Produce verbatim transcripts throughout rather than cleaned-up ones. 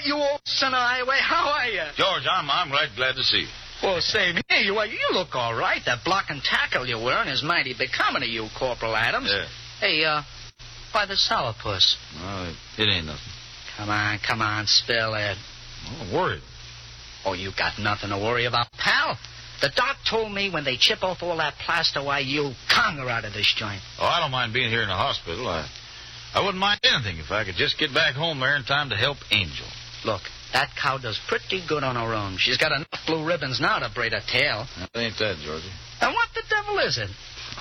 you old son of highway. How are you? George, I'm I'm glad glad to see you. Well, same here. You, you look all right. That block and tackle you're wearing is mighty becoming of you, Corporal Adams. Yeah. Hey, uh, why the sourpuss? Oh, it, it ain't nothing. Come on, come on, spill it. I'm worried. Oh, you got nothing to worry about, pal. The doc told me when they chip off all that plaster, why, you'll conquer out of this joint. Oh, I don't mind being here in the hospital. I, I wouldn't mind anything if I could just get back home there in time to help Angel. Look, that cow does pretty good on her own. She's got enough blue ribbons now to braid her tail. That ain't that, Georgie. And what the devil is it?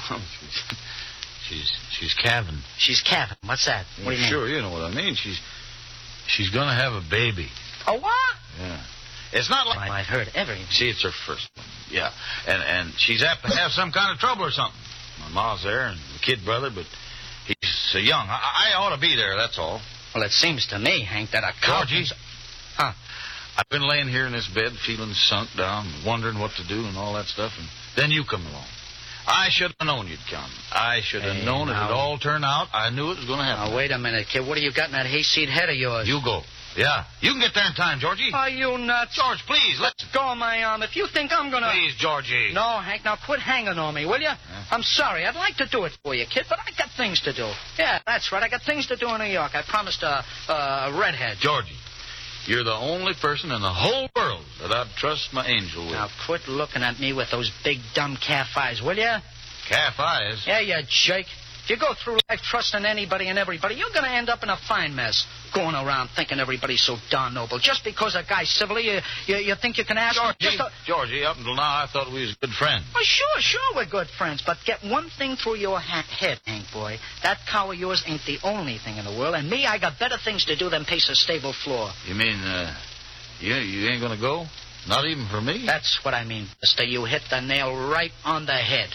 she's she's calving. She's calving. What's that? What do you mean? Sure, you know what I mean. She's she's going to have a baby. A what? Yeah. It's not like... I've heard everything. See, it's her first one. Yeah. And and she's apt to have some kind of trouble or something. My ma's there and the kid brother, but he's so young. I, I ought to be there, that's all. Well, it seems to me, Hank, that a cow... Georgie. Huh? I've been laying here in this bed feeling sunk down, wondering what to do and all that stuff, and then you come along. I should have known you'd come. I should have hey, known now. it'd all turn out. I knew it was going to happen. Now, wait a minute, kid. What do you got in that hayseed head of yours? You go. Yeah. You can get there in time, Georgie. Are you nuts? George, please, let's... Go on my arm. If you think I'm going to... Please, Georgie. No, Hank, now quit hanging on me, will you? Yeah. I'm sorry. I'd like to do it for you, kid, but I got things to do. Yeah, that's right. I got things to do in New York. I promised a, a redhead. Georgie, you're the only person in the whole world that I'd trust my Angel with. Now, quit looking at me with those big, dumb calf eyes, will you? Calf eyes? Yeah, you jerk. If you go through life trusting anybody and everybody, you're going to end up in a fine mess. Going around thinking everybody's so darn noble. Just because a guy's civilly, you, you, you think you can ask him... Georgie, Just a... Georgie, up until now, I thought we was good friends. Well, sure, sure, we're good friends. But get one thing through your ha- head, Hank, boy. That cow of yours ain't the only thing in the world. And me, I got better things to do than pace a stable floor. You mean, uh, you, you ain't going to go? Not even for me? That's what I mean, mister. You hit the nail right on the head.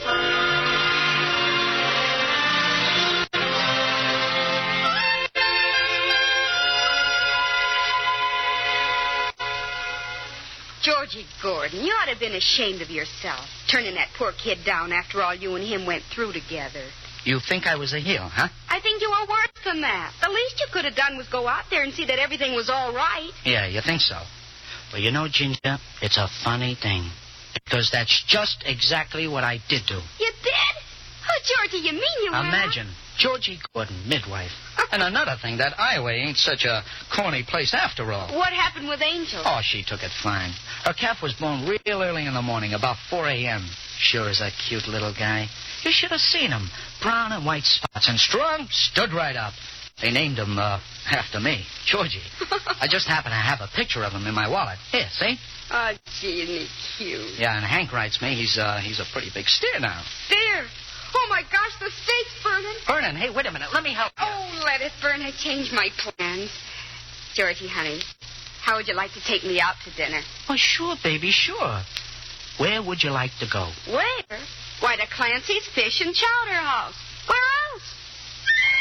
Georgie Gordon, you ought to have been ashamed of yourself, turning that poor kid down after all you and him went through together. You think I was a heel, huh? I think you were worse than that. The least you could have done was go out there and see that everything was all right. Yeah, you think so? Well, you know, Ginger, it's a funny thing. Because that's just exactly what I did do. You did? Oh, Georgie, you mean you were... Imagine, Georgie Gordon, midwife. And another thing, that Iowa ain't such a corny place after all. What happened with Angel? Oh, she took it fine. Her calf was born real early in the morning, about four a.m. Sure is a cute little guy. You should have seen him. Brown and white spots, and strong, stood right up. They named him, uh, after me, Georgie. I just happen to have a picture of him in my wallet. Here, see? Oh, gee, isn't he cute? Yeah, and Hank writes me he's, uh, he's a pretty big steer now. Steer? Oh, my gosh, the steak's burning. Burning? Hey, wait a minute. Let me help you. Oh, let it burn. I changed my plans. Georgie, honey, how would you like to take me out to dinner? Oh, sure, baby, sure. Where would you like to go? Where? Why, to Clancy's Fish and Chowder House.